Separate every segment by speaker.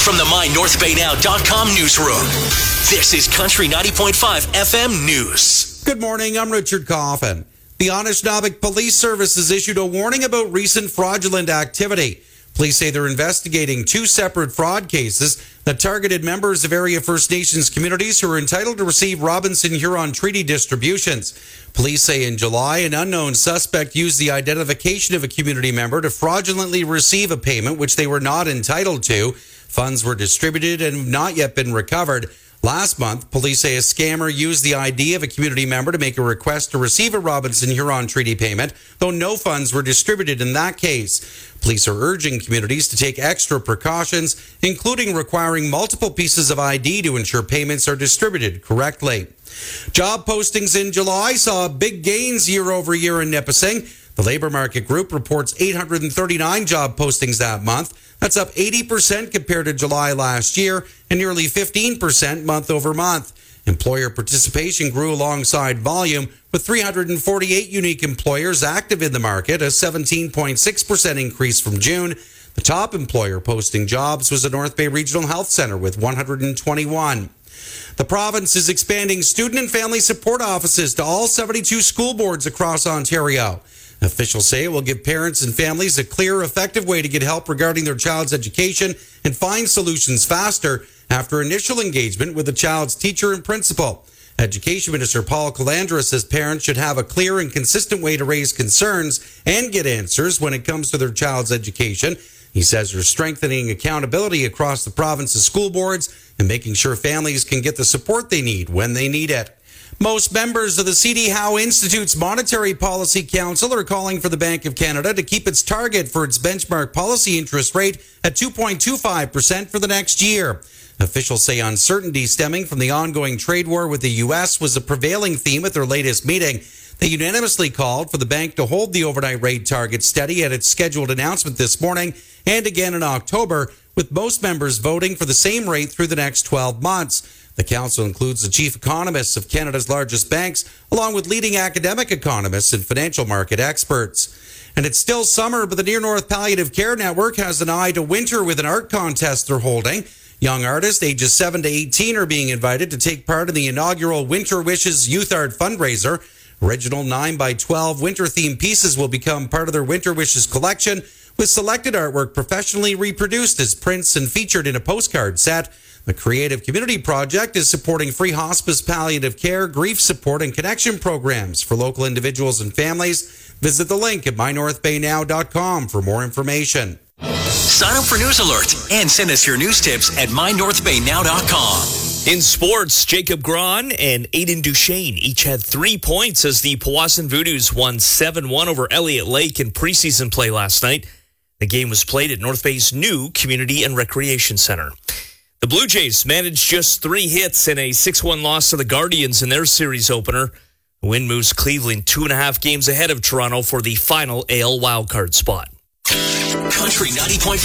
Speaker 1: from the MyNorthBayNow.com newsroom. This is Country 90.5 FM News.
Speaker 2: Good morning, I'm Richard Coffin. The Anishinaabe Police Service has issued a warning about recent fraudulent activity. Police say they're investigating two separate fraud cases that targeted members of area First Nations communities who are entitled to receive Robinson-Huron Treaty distributions. Police say in July, an unknown suspect used the identification of a community member to fraudulently receive a payment which they were not entitled to. Funds were distributed and have not yet been recovered. Last month, police say a scammer used the ID of a community member to make a request to receive a Robinson-Huron Treaty payment, though no funds were distributed in that case. Police are urging communities to take extra precautions, including requiring multiple pieces of ID to ensure payments are distributed correctly. Job postings in July saw big gains year over year in Nipissing. The Labour Market Group reports 839 job postings that month. That's up 80% compared to July last year and nearly 15% month over month. Employer participation grew alongside volume, with 348 unique employers active in the market, a 17.6% increase from June. The top employer posting jobs was the North Bay Regional Health Centre with 121. The province is expanding student and family support offices to all 72 school boards across Ontario. Officials say it will give parents and families a clear, effective way to get help regarding their child's education and find solutions faster after initial engagement with the child's teacher and principal. Education Minister Paul Calandra says parents should have a clear and consistent way to raise concerns and get answers when it comes to their child's education. He says they're strengthening accountability across the province's school boards and making sure families can get the support they need when they need it. Most members of the C.D. Howe Institute's Monetary Policy Council are calling for the Bank of Canada to keep its target for its benchmark policy interest rate at 2.25% for the next year. Officials say uncertainty stemming from the ongoing trade war with the U.S. was a prevailing theme at their latest meeting. They unanimously called for the bank to hold the overnight rate target steady at its scheduled announcement this morning and again in October, with most members voting for the same rate through the next 12 months. The council includes the chief economists of Canada's largest banks, along with leading academic economists and financial market experts. And it's still summer, but the Near North Palliative Care Network has an eye to winter with an art contest they're holding. Young artists ages 7 to 18 are being invited to take part in the inaugural Winter Wishes Youth Art fundraiser. Original 9x12 winter-themed pieces will become part of their Winter Wishes collection, with selected artwork professionally reproduced as prints and featured in a postcard set. The Creative Community Project is supporting free hospice, palliative care, grief support, and connection programs for local individuals and families. Visit the link at mynorthbaynow.com for more information.
Speaker 1: Sign up for News Alert and send us your news tips at mynorthbaynow.com.
Speaker 3: In sports, Jacob Grahn and Aiden Duchesne each had 3 points as the Powassan Voodoos won 7-1 over Elliott Lake in preseason play last night. The game was played at North Bay's new Community and Recreation Center. The Blue Jays managed just 3 hits in a 6-1 loss to the Guardians in their series opener. The win moves Cleveland 2.5 games ahead of Toronto for the final AL wildcard spot.
Speaker 1: Country 90.5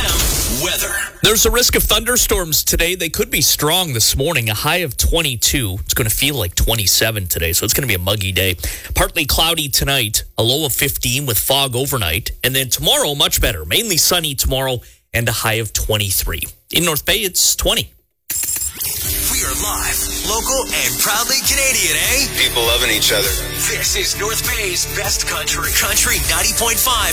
Speaker 1: FM weather.
Speaker 3: There's a risk of thunderstorms today. They could be strong this morning, a high of 22. It's going to feel like 27 today, so it's going to be a muggy day. Partly cloudy tonight, a low of 15 with fog overnight. And then tomorrow, much better. Mainly sunny tomorrow and a high of 23. In North Bay, it's 20.
Speaker 1: We are live, local, and proudly Canadian, eh?
Speaker 4: People loving each other.
Speaker 1: This is North Bay's best country. Country 90.5